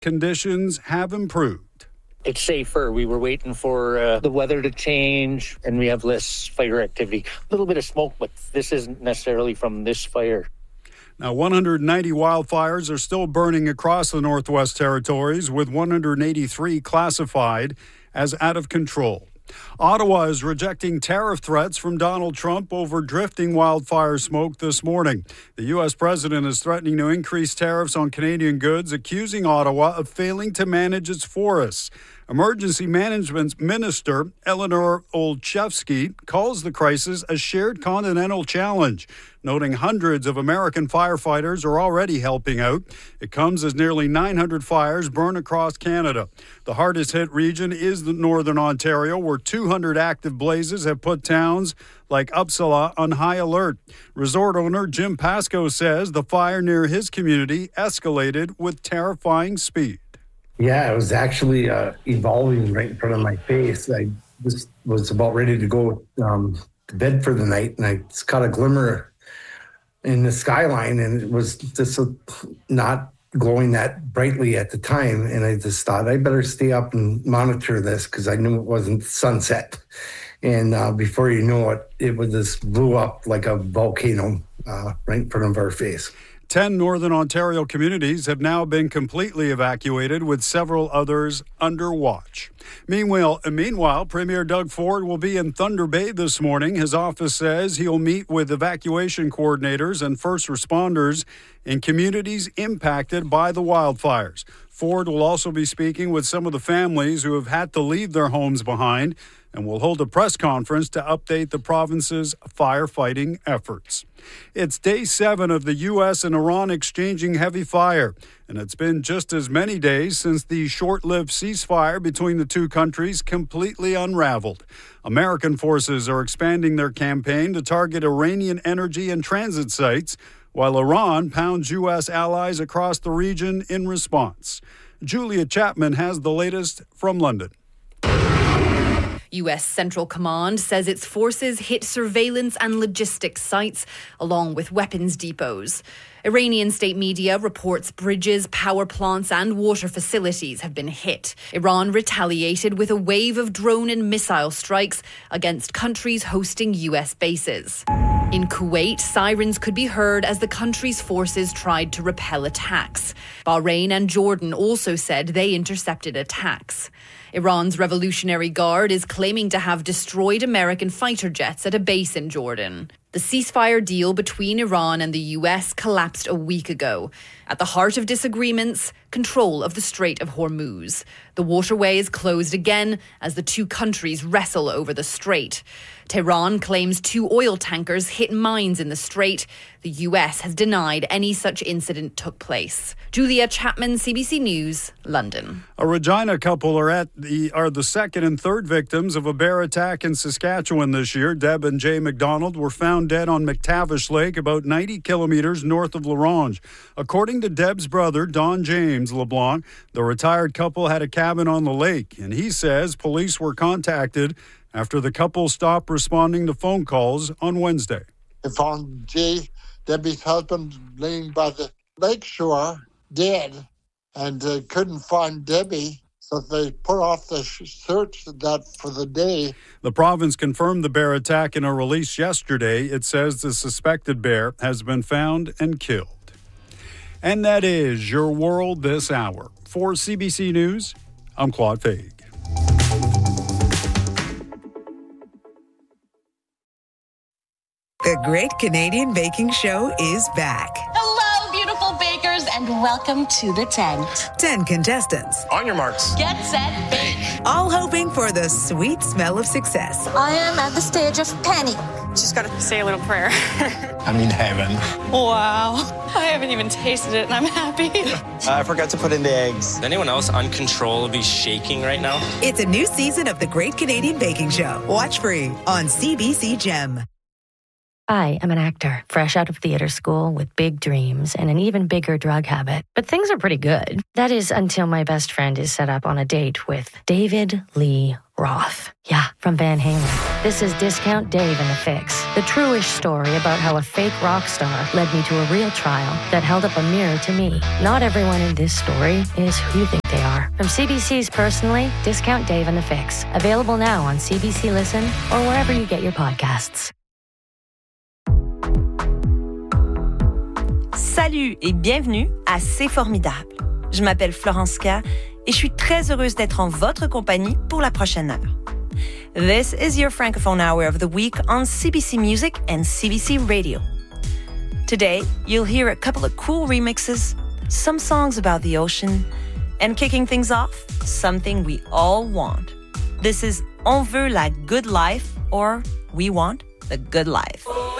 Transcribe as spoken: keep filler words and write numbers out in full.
conditions have improved. It's safer. We were waiting for uh, the weather to change, and we have less fire activity. A little bit of smoke, but this isn't necessarily from this fire. Now, one hundred ninety wildfires are still burning across the Northwest Territories, with one hundred eighty-three classified as out of control. Ottawa is rejecting tariff threats from Donald Trump over drifting wildfire smoke this morning. The U S president is threatening to increase tariffs on Canadian goods, accusing Ottawa of failing to manage its forests. Emergency Management Minister Eleanor Olszewski calls the crisis a shared continental challenge, noting hundreds of American firefighters are already helping out. It comes as nearly nine hundred fires burn across Canada. The hardest hit region is the Northern Ontario, where two hundred active blazes have put towns like Uppsala on high alert. Resort owner Jim Pascoe says the fire near his community escalated with terrifying speed. Yeah, it was actually uh, evolving right in front of my face. I was, was about ready to go um, to bed for the night, and I just caught a glimmer in the skyline, and it was just uh, not glowing that brightly at the time. And I just thought I better stay up and monitor this because I knew it wasn't sunset. And uh, before you know it, it was just blew up like a volcano uh, right in front of our face. Ten Northern Ontario communities have now been completely evacuated, with several others under watch. Meanwhile, meanwhile, Premier Doug Ford will be in Thunder Bay this morning. His office says he'll meet with evacuation coordinators and first responders in communities impacted by the wildfires. Ford will also be speaking with some of the families who have had to leave their homes behind, and will hold a press conference to update the province's firefighting efforts. It's day seven of the U S and Iran exchanging heavy fire, and it's been just as many days since the short-lived ceasefire between the two countries completely unraveled. American forces are expanding their campaign to target Iranian energy and transit sites, while Iran pounds U S allies across the region in response. Julia Chapman has the latest from London. U S Central Command says its forces hit surveillance and logistics sites, along with weapons depots. Iranian state media reports bridges, power plants and water facilities have been hit. Iran retaliated with a wave of drone and missile strikes against countries hosting U S bases. In Kuwait, sirens could be heard as the country's forces tried to repel attacks. Bahrain and Jordan also said they intercepted attacks. Iran's Revolutionary Guard is claiming to have destroyed American fighter jets at a base in Jordan. The ceasefire deal between Iran and the U S collapsed a week ago. At the heart of disagreements, control of the Strait of Hormuz. The waterway is closed again as the two countries wrestle over the strait. Tehran claims two oil tankers hit mines in the strait. The U S has denied any such incident took place. Julia Chapman, C B C News, London. A Regina couple are at the are the second and third victims of a bear attack in Saskatchewan this year. Deb and Jay McDonald were found dead on McTavish Lake, about ninety kilometers north of La Ronge. According to Deb's brother, Don James LeBlanc, the retired couple had a cabin on the lake, and he says police were contacted after the couple stopped responding to phone calls on Wednesday. They found Jay, Debbie's husband, laying by the lakeshore, dead, and they couldn't find Debbie, so they put off the search that for the day. The province confirmed the bear attack in a release yesterday. It says the suspected bear has been found and killed. And that is your world this hour. For C B C News, I'm Claude Faig. The Great Canadian Baking Show is back. Hello, beautiful bakers, and welcome to the tent. Ten contestants. On your marks. Get set, bake. All hoping for the sweet smell of success. I am at the stage of panic. Just got to say a little prayer. I'm in heaven. Wow. I haven't even tasted it, and I'm happy. uh, I forgot to put in the eggs. Is anyone else uncontrollably shaking right now? It's a new season of The Great Canadian Baking Show. Watch free on C B C Gem. I am an actor, fresh out of theater school with big dreams and an even bigger drug habit. But things are pretty good. That is until my best friend is set up on a date with David Lee Roth. Yeah, from Van Halen. This is Discount Dave and the Fix, the true-ish story about how a fake rock star led me to a real trial that held up a mirror to me. Not everyone in this story is who you think they are. From C B C's Personally, Discount Dave and the Fix. Available now on C B C Listen or wherever you get your podcasts. Salut et bienvenue à C'est Formidable. Je m'appelle Florence K et je suis très heureuse d'être en votre compagnie pour la prochaine heure. This is your Francophone Hour of the week on C B C Music and C B C Radio. Today, you'll hear a couple of cool remixes, some songs about the ocean, and kicking things off, something we all want. This is On veut la good life, or We want the good life.